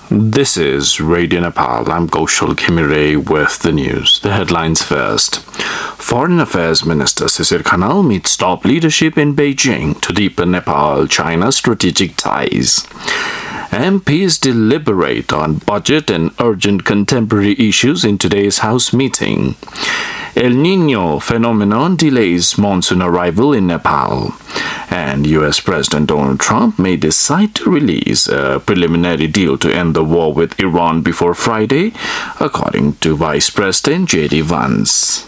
This is Radio Nepal. I'm Kaushal Khimire with the news. The headlines first. Foreign Affairs Minister Sisir Khanal meets top leadership in Beijing to deepen Nepal-China strategic ties. MPs deliberate on budget and urgent contemporary issues in today's House meeting. El Niño phenomenon delays monsoon arrival in Nepal. And U.S. President Donald Trump may decide to release a preliminary deal to end the war with Iran before Friday, according to Vice President J.D. Vance.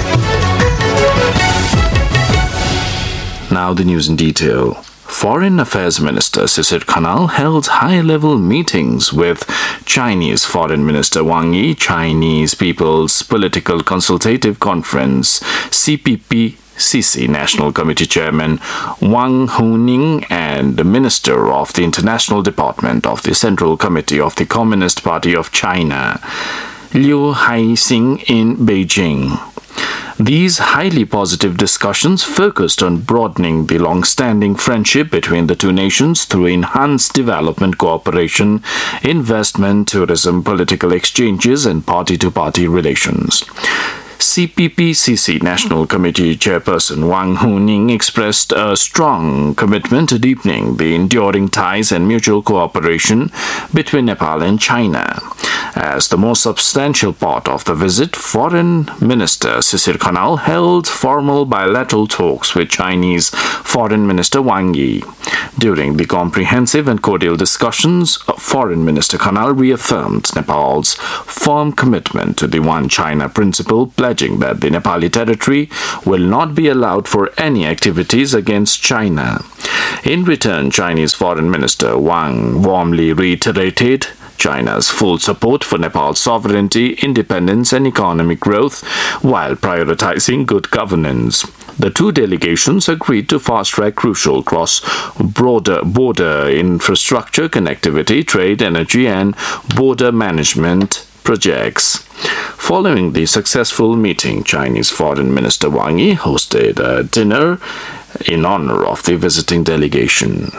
Now the news in detail. Foreign Affairs Minister Sisir Khanal held high-level meetings with Chinese Foreign Minister Wang Yi, Chinese People's Political Consultative Conference, CPPCC National Committee Chairman Wang Huning and the Minister of the International Department of the Central Committee of the Communist Party of China, Liu Haixing, in Beijing. These highly positive discussions focused on broadening the long-standing friendship between the two nations through enhanced development cooperation, investment, tourism, political exchanges, and party-to-party relations. CPPCC National Committee Chairperson Wang Huning expressed a strong commitment to deepening the enduring ties and mutual cooperation between Nepal and China. As the most substantial part of the visit, Foreign Minister Sisir Khanal held formal bilateral talks with Chinese Foreign Minister Wang Yi. During the comprehensive and cordial discussions, Foreign Minister Khanal reaffirmed Nepal's firm commitment to the One China principle, pledging that the Nepali territory will not be allowed for any activities against China. In return, Chinese Foreign Minister Wang warmly reiterated China's full support for Nepal's sovereignty, independence, and economic growth, while prioritizing good governance. The two delegations agreed to fast-track crucial cross-border infrastructure, connectivity, trade, energy, and border management projects. Following the successful meeting, Chinese Foreign Minister Wang Yi hosted a dinner in honor of the visiting delegation.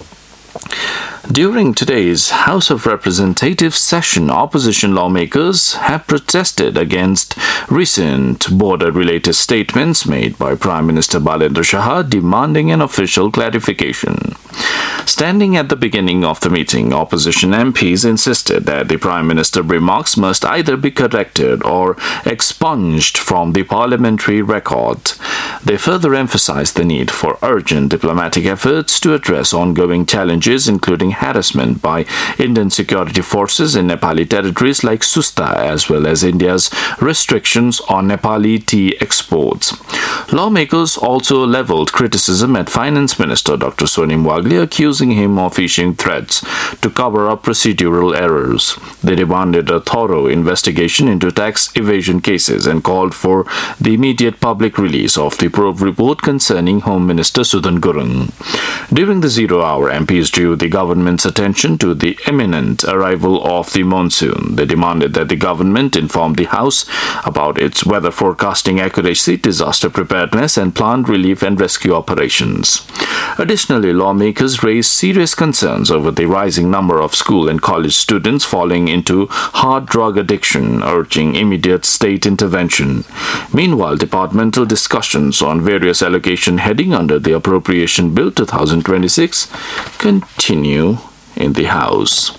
During today's House of Representatives session, opposition lawmakers have protested against recent border-related statements made by Prime Minister Balendra Shah demanding an official clarification. Standing at the beginning of the meeting, opposition MPs insisted that the Prime Minister's remarks must either be corrected or expunged from the parliamentary record. They further emphasized the need for urgent diplomatic efforts to address ongoing challenges, including harassment by Indian security forces in Nepali territories like Susta, as well as India's restrictions on Nepali tea exports. Lawmakers also leveled criticism at Finance Minister Dr. Sonim Wagle, accusing him of issuing threats to cover up procedural errors. They demanded a thorough investigation into tax evasion cases and called for the immediate public release of the probe report concerning Home Minister Sudan Gurung. During the 0 hour, MPs drew the government's attention to the imminent arrival of the monsoon. They demanded that the government inform the House about its weather forecasting accuracy, disaster preparedness, and planned relief and rescue operations. Additionally, lawmakers raised serious concerns over the rising number of school and college students falling into hard drug addiction, urging immediate state intervention. Meanwhile, departmental discussions on various allocation heading under the Appropriation Bill 2026 continue in the House.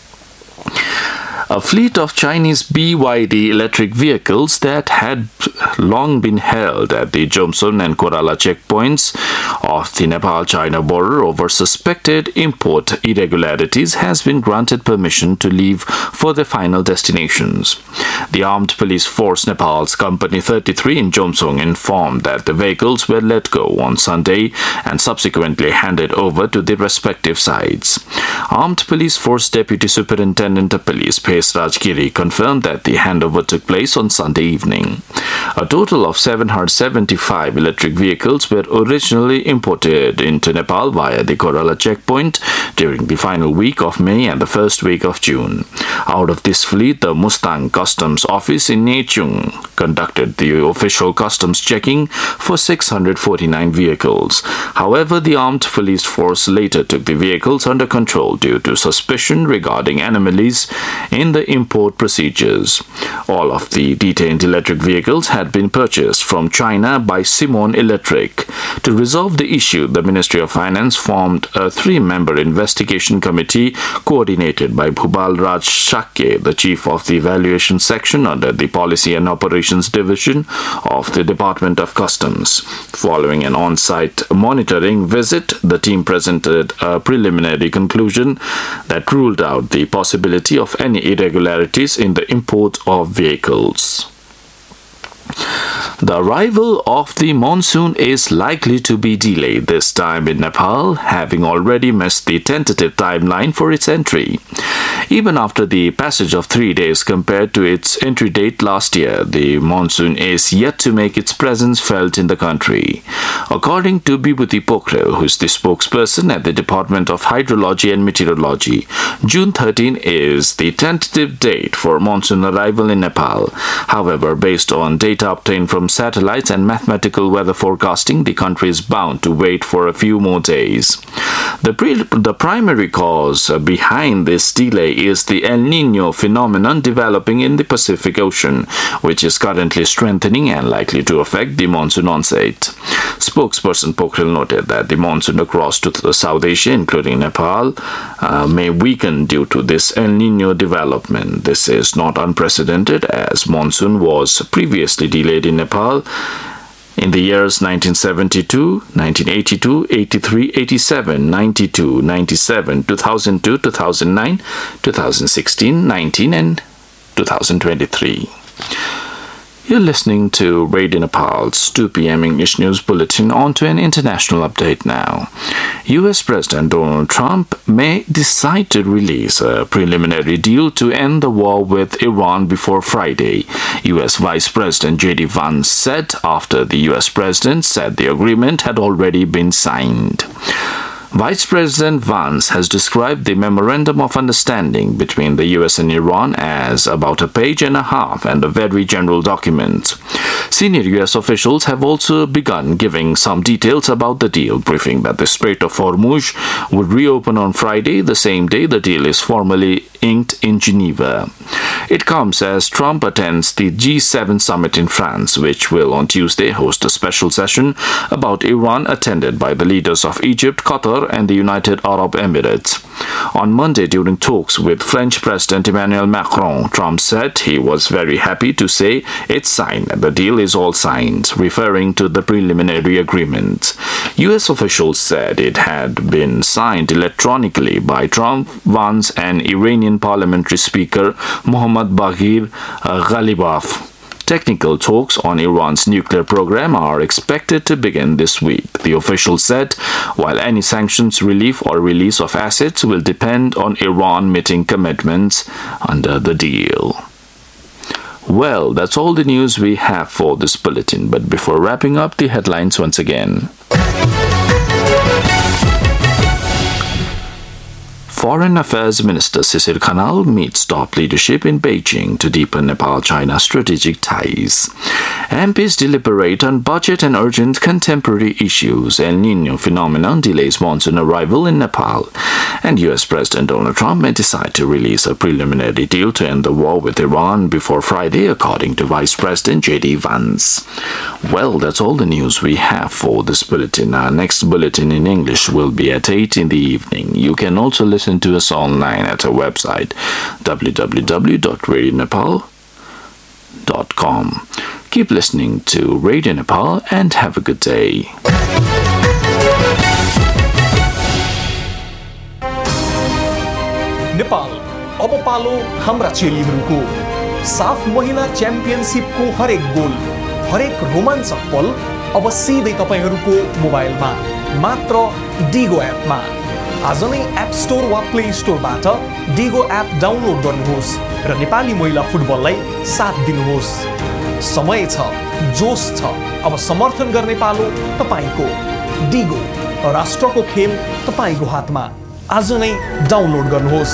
A fleet of Chinese BYD electric vehicles that had long been held at the Jomsom and Korala checkpoints of the Nepal-China border over suspected import irregularities has been granted permission to leave for their final destinations. The Armed Police Force Nepal's Company 33 in Jomsom informed that the vehicles were let go on Sunday and subsequently handed over to the respective sites. Armed Police Force Deputy Superintendent of Police Rajgiri confirmed that the handover took place on Sunday evening. A total of 775 electric vehicles were originally imported into Nepal via the Korala checkpoint during the final week of May and the first week of June. Out of this fleet, the Mustang Customs Office in Nechung conducted the official customs checking for 649 vehicles. However, the armed police force later took the vehicles under control due to suspicion regarding anomalies in the import procedures. All of the detained electric vehicles had been purchased from China by Simon Electric. To resolve the issue, the Ministry of Finance formed a 3-member investigation committee coordinated by Bhupal Raj Shakya, the chief of the evaluation section under the Policy and Operations Division of the Department of Customs. Following an on-site monitoring visit, the team presented a preliminary conclusion that ruled out the possibility of any irregularities in the import of vehicles. The arrival of the monsoon is likely to be delayed this time in Nepal, having already missed the tentative timeline for its entry. Even after the passage of 3 days compared to its entry date last year, the monsoon is yet to make its presence felt in the country. According to Bibhuti Pokhrel, who is the spokesperson at the Department of Hydrology and Meteorology, June 13 is the tentative date for monsoon arrival in Nepal. However, based on data obtained from satellites and mathematical weather forecasting, the country is bound to wait for a few more days. The primary cause behind this delay is the El Niño phenomenon developing in the Pacific Ocean, which is currently strengthening and likely to affect the monsoon onset. Spokesperson Pokhrel noted that the monsoon across to South Asia, including Nepal, may weaken due to this El Niño development. This is not unprecedented, as monsoon was previously delayed in Nepal in the years 1972, 1982, 83, 87, 92, 97, 2002, 2009, 2016, 19, and 2023. You're listening to Radio Nepal's 2 p.m. English News Bulletin. On to an international update now. U.S. President Donald Trump may decide to release a preliminary deal to end the war with Iran before Friday, U.S. Vice President J.D. Vance said after the U.S. President said the agreement had already been signed. Vice President Vance has described the Memorandum of Understanding between the U.S. and Iran as about a page and a half and a very general document. Senior U.S. officials have also begun giving some details about the deal, briefing that the Strait of Hormuz would reopen on Friday, the same day the deal is formally inked in Geneva. It comes as Trump attends the G7 summit in France, which will on Tuesday host a special session about Iran attended by the leaders of Egypt, Qatar, and the United Arab Emirates. On Monday, during talks with French President Emmanuel Macron, Trump said he was very happy to say it's signed and the deal is all signed, referring to the preliminary agreement. U.S. officials said it had been signed electronically by Trump, Vance, and Iranian parliamentary speaker Mohammad Baghir Ghalibaf. Technical talks on Iran's nuclear program are expected to begin this week, the official said, while any sanctions relief or release of assets will depend on Iran meeting commitments under the deal. Well, that's all the news we have for this bulletin, but before wrapping up, the headlines once again. Foreign Affairs Minister Sisir Khanal meets top leadership in Beijing to deepen Nepal-China strategic ties. MPs deliberate on budget and urgent contemporary issues. El Niño phenomenon delays monsoon arrival in Nepal. And U.S. President Donald Trump may decide to release a preliminary deal to end the war with Iran before Friday, according to Vice President J.D. Vance. Well, that's all the news we have for this bulletin. Our next bulletin in English will be at 8 in the evening. You can also listen to us online at our website www.radionepal.com. Keep listening to Radio Nepal and have a good day. Nepal अब पालो हाम्रा चेलीहरूको साफ महिला च्याम्पियनशिपको हरेक गोल हरेक रोमाञ्चक पल अब सिधै तपाईहरूको मोबाइलमा मात्र डिगो एपमा आज नै एप स्टोर वा प्ले स्टोरबाट डिगो एप डाउनलोड गर्नुहोस् र नेपाली महिला फुटबललाई साथ दिनुहोस्। समय छ, जोश छ, अब समर्थन गर्ने पालो तपाईको। डिगो, राष्ट्रको खेल तपाईको हातमा। आज नै डाउनलोड गर्नुहोस्।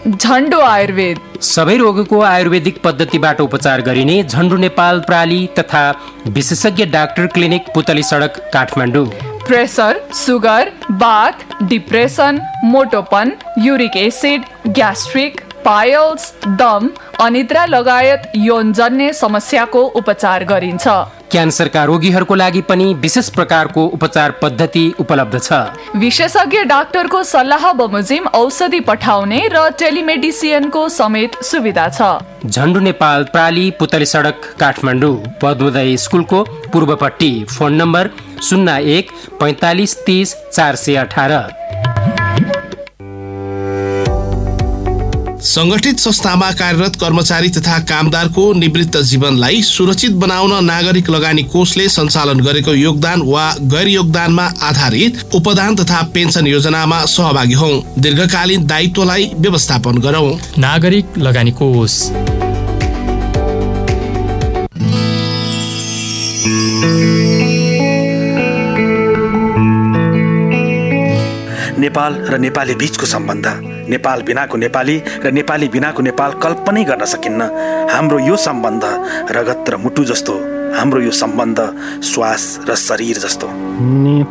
झन्डु आयुर्वेद। सबै रोगको आयुर्वेदिक पद्धतिबाट उपचार गरिने झन्डु नेपाल प्राली तथा विशेषज्ञ डाक्टर क्लिनिक पुतली सडक Kathmandu. Pressure, sugar, bath, depression, मोटोपन, uric acid, gastric, piles, दम, अनिद्रा लगायत यौनजन्य समस्याको उपचार गरिन्छ। क्यान्सरका रोगीहरूको लागि पनि विशेष प्रकारको उपचार पद्धति उपलब्ध छ। विशेषज्ञ डाक्टरको सल्लाह बमोजिम औषधि पठाउने र टेलिमेडिसिनको समेत सुविधा छ। झन्डु नेपाल प्राली पुतली सडक काठमाडौँ, पद्मोदय स्कुलको पूर्वपट्टि। Phone number 01 45 30 418। संगठित संस्थामा कार्यरत कर्मचारी तथा कामदारको निवृत्त जीवनलाई सुरक्षित बनाउन नागरिक लगानी कोषले सञ्चालन गरेको योगदान वा गैर योगदानमा आधारित उपदान तथा पेन्सन योजनामा सहभागी हौं। दीर्घकालीन दायित्वलाई व्यवस्थापन गरौं। नागरिक लगानी कोष। नेपाल र नेपाली बीचको सम्बन्ध, नेपाल बिनाको नेपाली र नेपाली बिनाको नेपाल कल्पनै गर्न सकिन्न। हाम्रो यो सम्बन्ध रगत र मुटु जस्तो, हाम्रो यो सम्बन्ध श्वास र शरीर जस्तो।